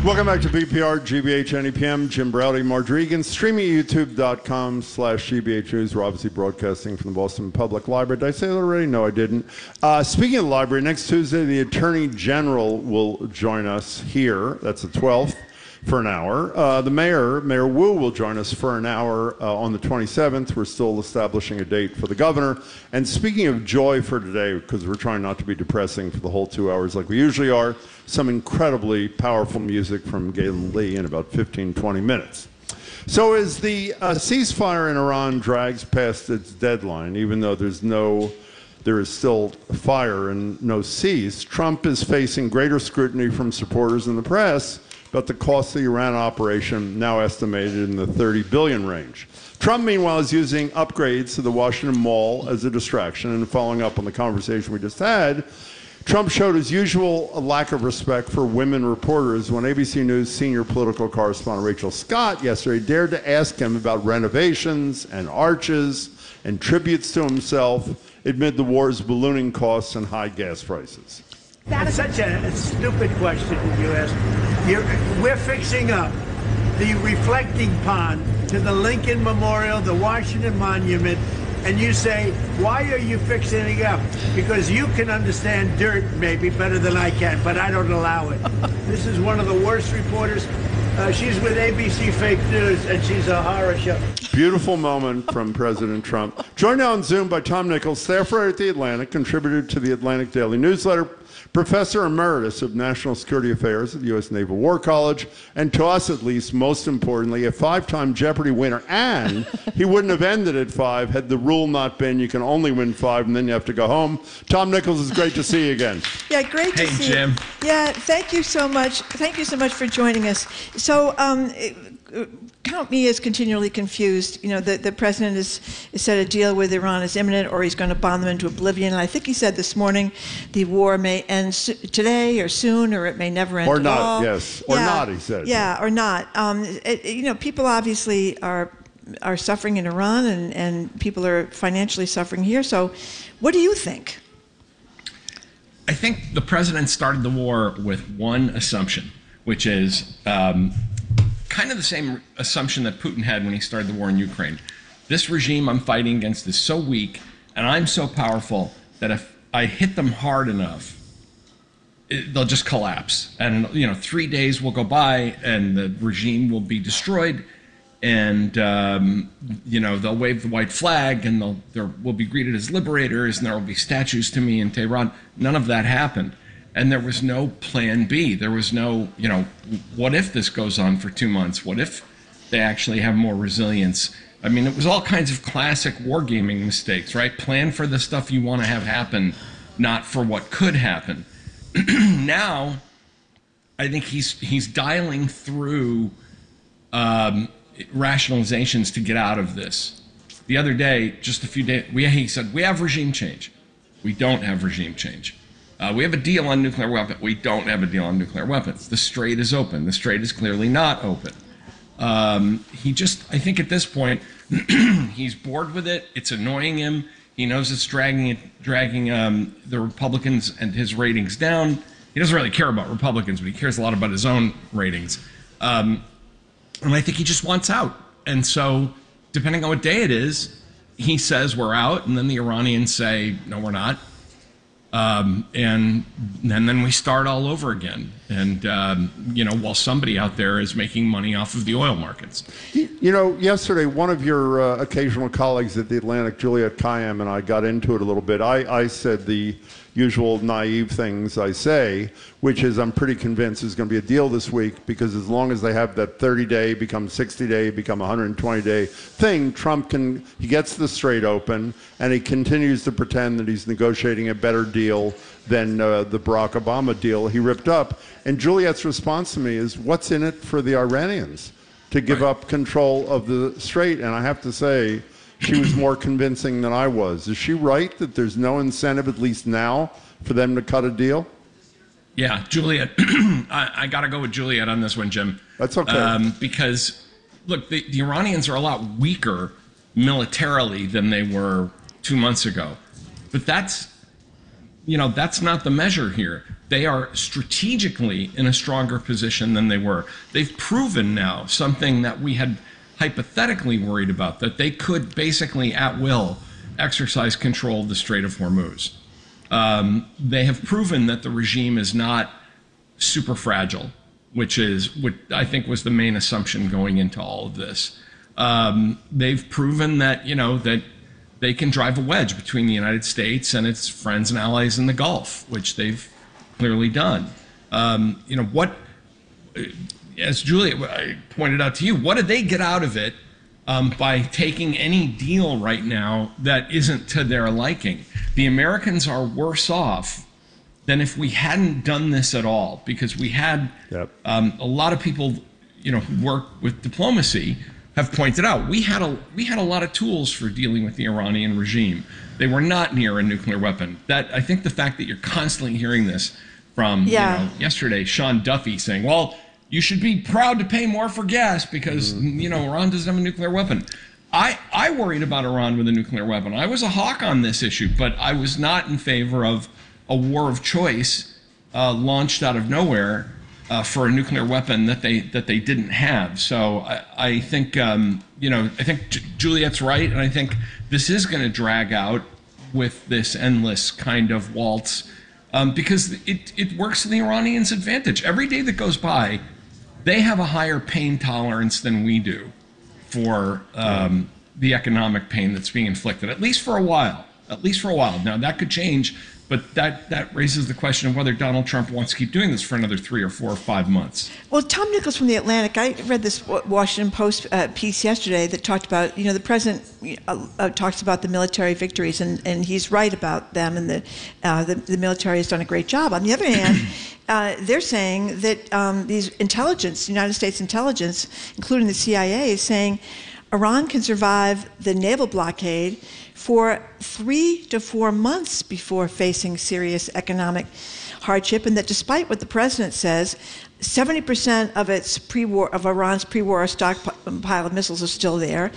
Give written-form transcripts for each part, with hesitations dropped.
Welcome back to BPR, GBH, NEPM, Jim Browdy, Margery Egan, streaming at youtube.com/GBH News. We're obviously broadcasting from the Boston Public Library. Did I say that already? No, I didn't. Speaking of the library, next Tuesday, the Attorney General will join us here. That's the 12th. For an hour. The Mayor Wu, will join us for an hour on the 27th. We're still establishing a date for the governor. And speaking of joy for today, because we're trying not to be depressing for the whole 2 hours like we usually are, some incredibly powerful music from Galen Lee in about 15, 20 minutes. So as the ceasefire in Iran drags past its deadline, even though there is still fire and no cease, Trump is facing greater scrutiny from supporters in the press about the cost of the Iran operation, now estimated in the $30 billion range. Trump, meanwhile, is using upgrades to the Washington Mall as a distraction. And following up on the conversation we just had, Trump showed his usual lack of respect for women reporters when ABC News senior political correspondent Rachel Scott yesterday dared to ask him about renovations and arches and tributes to himself amid the war's ballooning costs and high gas prices. That's such a stupid question you asked. We're fixing up the reflecting pond to the Lincoln Memorial, the Washington Monument, and you say, why are you fixing it up? Because you can understand dirt maybe better than I can, but I don't allow it. This is one of the worst reporters. She's with ABC Fake News, and she's a horror show. Beautiful moment from President Trump. Joined now on Zoom by Tom Nichols, staff writer at The Atlantic, contributor to the Atlantic Daily Newsletter, Professor Emeritus of National Security Affairs at the U.S. Naval War College, and to us at least, most importantly, a 5-time Jeopardy winner. And he wouldn't have ended at 5 had the rule not been you can only win 5 and then you have to go home. Tom Nichols, it's great to see you again. Yeah, great to see you. Hey, Jim. Yeah, thank you so much. Thank you so much for joining us. So, count me as continually confused. You know, the president has said a deal with Iran is imminent, or he's going to bomb them into oblivion. And I think he said this morning the war may end today or soon, or it may never end at all. Yes. Or not, he said. Yeah, or not. You know, people obviously are suffering in Iran, and people are financially suffering here. So what do you think? I think the president started the war with one assumption, which is kind of the same assumption that Putin had when he started the war in Ukraine. This regime I'm fighting against is so weak, and I'm so powerful that if I hit them hard enough, they'll just collapse. And 3 days will go by, and the regime will be destroyed, and they'll wave the white flag, and we'll be greeted as liberators, and there will be statues to me in Tehran. None of that happened. And there was no plan B. There was no, what if this goes on for 2 months? What if they actually have more resilience? I mean, it was all kinds of classic wargaming mistakes, right? Plan for the stuff you want to have happen, not for what could happen. Now, I think he's dialing through rationalizations to get out of this. The other day, just a few days, he said, we have regime change. We don't have regime change. We have a deal on nuclear weapons. We don't have a deal on nuclear weapons. The Strait is open. The Strait is clearly not open. I think at this point, he's bored with it. It's annoying him. He knows it's dragging the Republicans and his ratings down. He doesn't really care about Republicans, but he cares a lot about his own ratings. And I think he just wants out. And so, depending on what day it is, he says we're out, and then the Iranians say, no, we're not. And then we start all over again. And, while somebody out there is making money off of the oil markets. Yesterday, one of your occasional colleagues at The Atlantic, Juliette Kayyem, and I got into it a little bit. I said the usual naive things I say, which is I'm pretty convinced there's going to be a deal this week, because as long as they have that 30-day, become 60-day, become 120-day thing, Trump he gets the Strait open, and he continues to pretend that he's negotiating a better deal than the Barack Obama deal he ripped up. And Juliette's response to me is, what's in it for the Iranians to give up control of the Strait? And I have to say, she was more convincing than I was. Is she right that there's no incentive, at least now, for them to cut a deal? Yeah, Juliette. I got to go with Juliette on this one, Jim. That's okay. Because, look, the Iranians are a lot weaker militarily than they were 2 months ago. But that's that's not the measure here. They are strategically in a stronger position than they were. They've proven now something that we had hypothetically worried about, that they could basically at will exercise control of the Strait of Hormuz. They have proven that the regime is not super fragile, which is what I think was the main assumption going into all of this. They've proven that, that they can drive a wedge between the United States and its friends and allies in the Gulf, which they've clearly done. As Julia pointed out to you, what did they get out of it by taking any deal right now that isn't to their liking? The Americans are worse off than if we hadn't done this at all, because we had a lot of people, who work with diplomacy have pointed out we had a lot of tools for dealing with the Iranian regime. They were not near a nuclear weapon. That, I think the fact that you're constantly hearing this from yesterday, Sean Duffy saying, well, you should be proud to pay more for gas because Iran doesn't have a nuclear weapon. I worried about Iran with a nuclear weapon. I was a hawk on this issue, but I was not in favor of a war of choice launched out of nowhere for a nuclear weapon that they didn't have. So I think I think Juliet's right, and I think this is going to drag out with this endless kind of waltz because it works to the Iranians' advantage. Every day that goes by, they have a higher pain tolerance than we do for the economic pain that's being inflicted, at least for a while. Now, that could change, but that raises the question of whether Donald Trump wants to keep doing this for another 3 or 4 or 5 months. Well, Tom Nichols from The Atlantic, I read this Washington Post piece yesterday that talked about, the president talks about the military victories, and he's right about them, and the military has done a great job. On the other hand, they're saying that these intelligence, United States intelligence, including the CIA, is saying Iran can survive the naval blockade for 3 to 4 months before facing serious economic hardship, and that despite what the president says, 70% of Iran's pre-war stockpile of missiles are still there,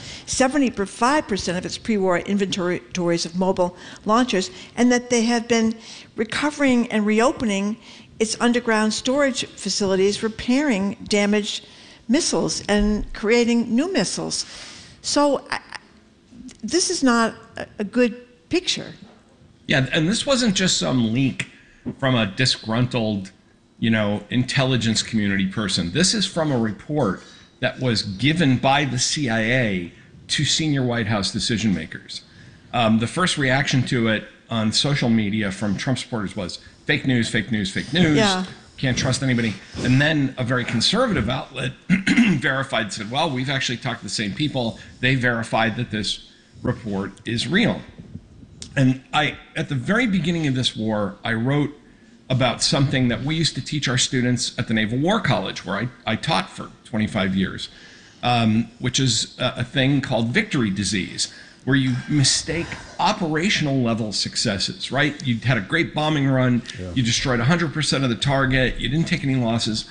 75% of its pre-war inventories of mobile launchers, and that they have been recovering and reopening its underground storage facilities, repairing damaged missiles and creating new missiles. So this is not a good picture. Yeah, and this wasn't just some leak from a disgruntled, intelligence community person. This is from a report that was given by the CIA to senior White House decision makers. The first reaction to it on social media from Trump supporters was fake news, fake news, fake news. Yeah. Can't trust anybody. And then a very conservative outlet verified, said, well, we've actually talked to the same people. They verified that this report is real. And at the very beginning of this war, I wrote about something that we used to teach our students at the Naval War College, where I taught for 25 years, which is a thing called victory disease, where you mistake operational level successes, right? You had a great bombing run, you destroyed 100% of the target, you didn't take any losses,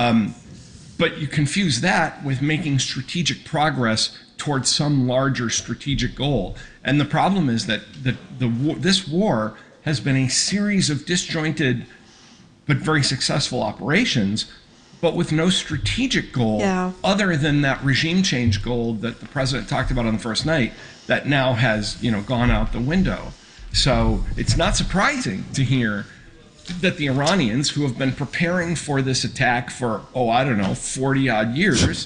but you confuse that with making strategic progress towards some larger strategic goal. And the problem is that this war has been a series of disjointed but very successful operations, but with no strategic goal other than that regime change goal that the president talked about on the first night that now has gone out the window. So it's not surprising to hear that the Iranians, who have been preparing for this attack for 40 odd years,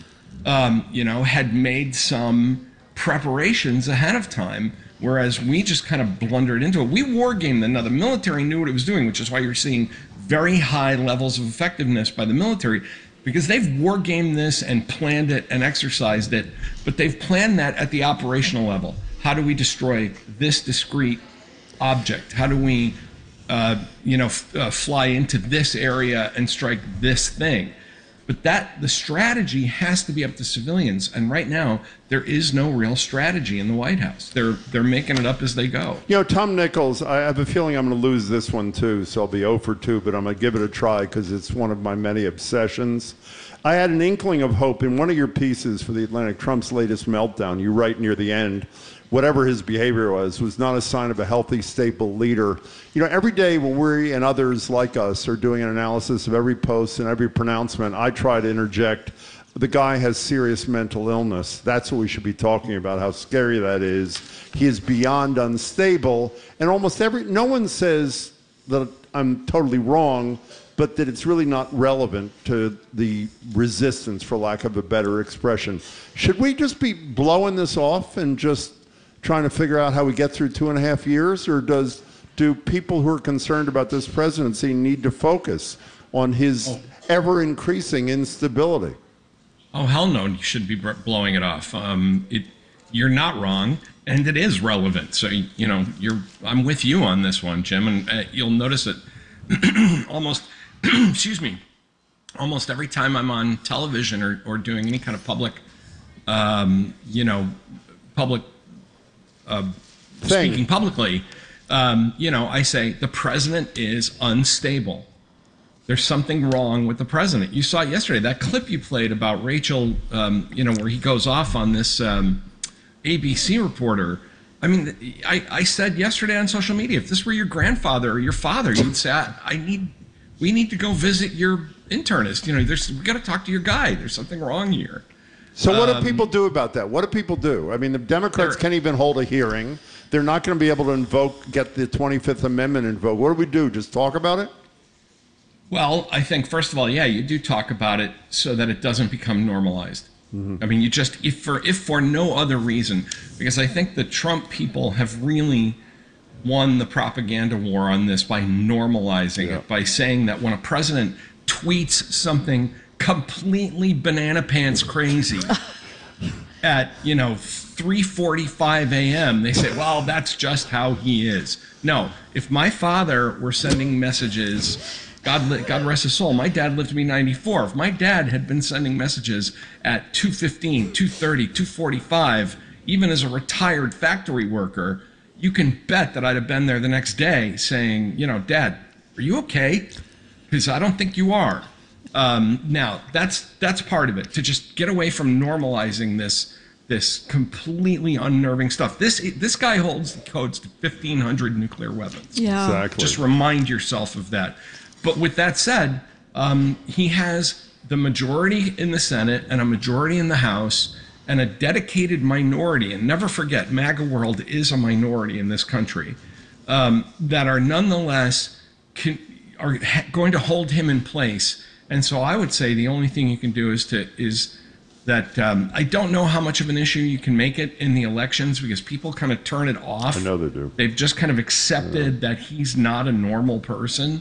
had made some preparations ahead of time, whereas we just kind of blundered into it. We war gamed them. Now the military knew what it was doing, which is why you're seeing very high levels of effectiveness by the military, because they've war gamed this and planned it and exercised it, but they've planned that at the operational level. How do we destroy this discrete object? How do we fly into this area and strike this thing? But the strategy has to be up to civilians, and right now there is no real strategy in the White House. They're making it up as they go. Tom Nichols, I have a feeling I'm going to lose this one too, so I'll be 0 for 2, but I'm going to give it a try because it's one of my many obsessions. I had an inkling of hope in one of your pieces for The Atlantic, Trump's latest meltdown. You write near the end, whatever his behavior was not a sign of a healthy, stable leader. You know, every day when we and others like us are doing an analysis of every post and every pronouncement, I try to interject, the guy has serious mental illness. That's what we should be talking about, how scary that is. He is beyond unstable. And almost no one says that I'm totally wrong, but that it's really not relevant to the resistance, for lack of a better expression. Should we just be blowing this off and just trying to figure out how we get through 2.5 years? Or do people who are concerned about this presidency need to focus on his ever-increasing instability? Oh, hell no, you should be blowing it off. You're not wrong, and it is relevant. So, you know, I'm with you on this one, Jim, and you'll notice that almost every time I'm on television or doing any kind of public, speaking publicly, I say the president is unstable. There's something wrong with the president. You saw it yesterday, that clip you played about Rachel, where he goes off on this ABC reporter. I mean, I said yesterday on social media, if this were your grandfather or your father, you'd say, we need to go visit your internist. You know, we got to talk to your guy. There's something wrong here. So what do people do about that? What do people do? I mean, the Democrats can't even hold a hearing. They're not going to be able to get the 25th Amendment invoked. What do we do? Just talk about it? Well, I think, first of all, yeah, you do talk about it so that it doesn't become normalized. Mm-hmm. I mean, you just, if for no other reason, because I think the Trump people have really won the propaganda war on this by normalizing it, by saying that when a president tweets something completely banana pants crazy at, 3:45 a.m., they say, well, that's just how he is. No, if my father were sending messages, God rest his soul, my dad lived to be 94. If my dad had been sending messages at 2:15, 2:30, 2:45, even as a retired factory worker, you can bet that I'd have been there the next day saying, Dad, are you okay? Because I don't think you are. Now, that's part of it, to just get away from normalizing this completely unnerving stuff. This guy holds the codes to 1,500 nuclear weapons. Yeah. Exactly. Just remind yourself of that. But with that said, he has the majority in the Senate and a majority in the House and a dedicated minority, and never forget, MAGA world is a minority in this country, that are nonetheless going to hold him in place. And so I would say the only thing you can do is that I don't know how much of an issue you can make it in the elections, because people kind of turn it off. I know they do. They've just kind of accepted that he's not a normal person.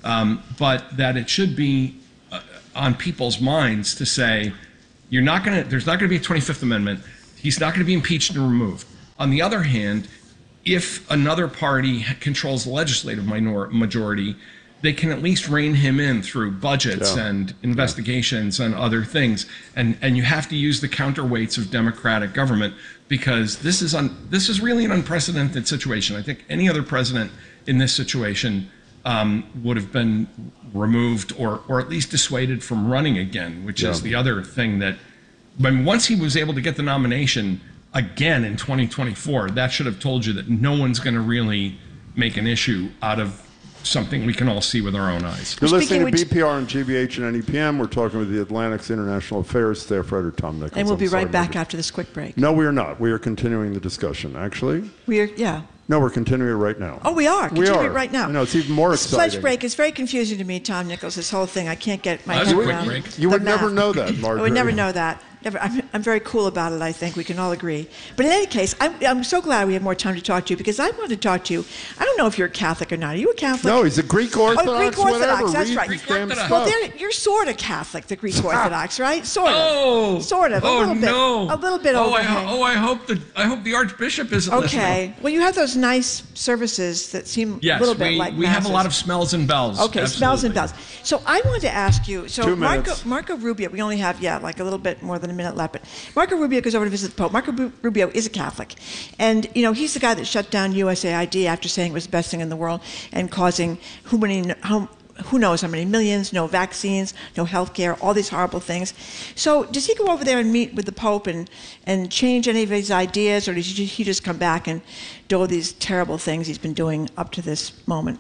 But that it should be on people's minds to say, there's not going to be a 25th Amendment. He's not going to be impeached and removed. On the other hand, if another party controls the legislative majority, they can at least rein him in through budgets and investigations and other things. And you have to use the counterweights of democratic government, because this is really an unprecedented situation. I think any other president in this situation would have been removed or at least dissuaded from running again, which is the other thing that, once he was able to get the nomination again in 2024, that should have told you that no one's going to really make an issue out of something we can all see with our own eyes. You're listening to BPR and GBH and NEPM. We're talking with the Atlantic's International Affairs staff writer, Tom Nichols. And we'll be right back after this quick break. No, we are not. We are continuing the discussion, actually. No, we're continuing it right now. Oh, we are. Continuing it right now. No, it's even more exciting. This pledge break is very confusing to me, Tom Nichols, this whole thing. I can't get my head around. You would never know that, Marjorie. I would never know that. I'm very cool about it, I think. We can all agree. But in any case, I'm so glad we have more time to talk to you, because I want to talk to you. I don't know if you're a Catholic or not. Are you a Catholic? No, he's a Greek Orthodox. Oh, Greek Orthodox, whatever. that's right. Greek Orthodox. Well, you're sort of Catholic, the Greek Orthodox, right? Sort of. Oh, sort of. A little bit. No. A little bit overhang. I hope the Archbishop isn't listening. Okay. Well, you have those nice services that seem a little bit like we have a lot of smells and bells. Okay, Absolutely. smells and bells. So I wanted to ask you, 2 minutes. Marco Rubio, we only have, like a little bit more than a minute left, but Marco Rubio goes over to visit the Pope. Marco Rubio is a Catholic. And, he's the guy that shut down USAID after saying it was the best thing in the world and causing who knows how many millions, no vaccines, no health care, all these horrible things. So does he go over there and meet with the Pope and change any of his ideas, or does he just come back and do all these terrible things he's been doing up to this moment?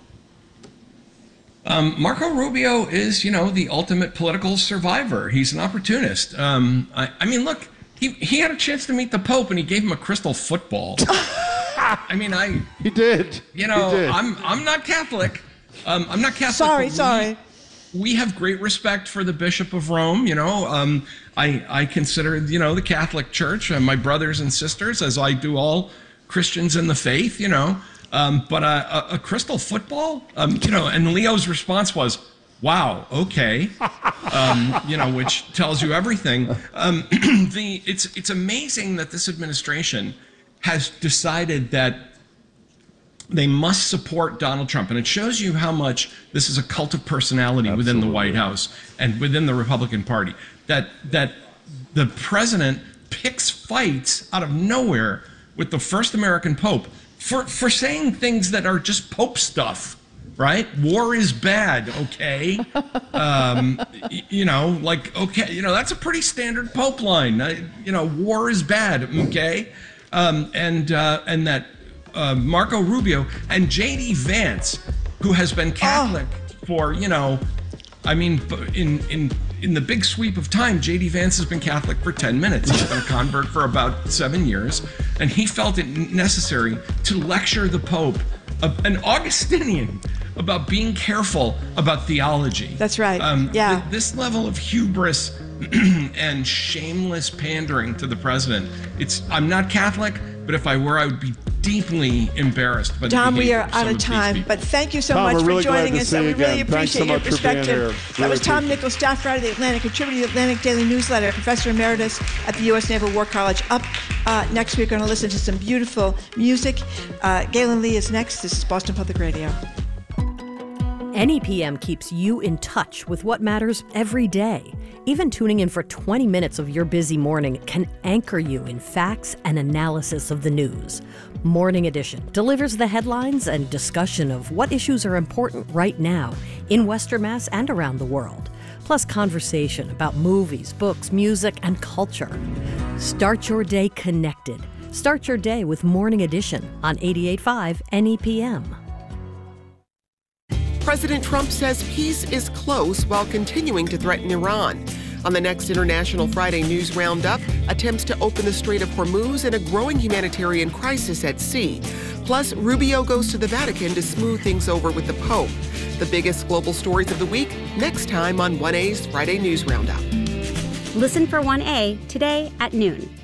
Marco Rubio is, the ultimate political survivor. He's an opportunist. I mean, look, he had a chance to meet the Pope, and he gave him a crystal football. He did. He did. I'm not Catholic. I'm not Catholic. Sorry. We have great respect for the Bishop of Rome. I consider, the Catholic Church my brothers and sisters, as I do all Christians in the faith. But a crystal football. And Leo's response was, "Wow, okay," which tells you everything. It's amazing that this administration has decided that they must support Donald Trump. And it shows you how much this is a cult of personality within the White House and within the Republican Party. That the president picks fights out of nowhere with the first American Pope for saying things that are just Pope stuff, right? War is bad, okay? That's a pretty standard Pope line. War is bad, okay? And that Marco Rubio and J.D. Vance, who has been Catholic for, in the big sweep of time, J.D. Vance has been Catholic for 10 minutes. He's been a convert for about 7 years, and he felt it necessary to lecture the Pope, an Augustinian, about being careful about theology. That's right. This level of hubris and shameless pandering to the president. I'm not Catholic, but if I were, I would be deeply embarrassed by the Tom, we behavior are of out some of these time, people. but thank you so Tom, much we're really for joining glad to us. see you We really again. Thanks so appreciate your much for being perspective. here. That Really was Tom appreciate it. Nichols, staff writer of The Atlantic, contributor to the Atlantic Daily Newsletter, professor emeritus at the U.S. Naval War College. Up next, we're going to listen to some beautiful music. Galen Lee is next. This is Boston Public Radio. NEPM keeps you in touch with what matters every day. Even tuning in for 20 minutes of your busy morning can anchor you in facts and analysis of the news. Morning Edition delivers the headlines and discussion of what issues are important right now in Western Mass and around the world, plus conversation about movies, books, music, and culture. Start your day connected. Start your day with Morning Edition on 88.5 NEPM. President Trump says peace is close while continuing to threaten Iran. On the next International Friday News Roundup, attempts to open the Strait of Hormuz and a growing humanitarian crisis at sea. Plus, Rubio goes to the Vatican to smooth things over with the Pope. The biggest global stories of the week, next time on 1A's Friday News Roundup. Listen for 1A today at noon.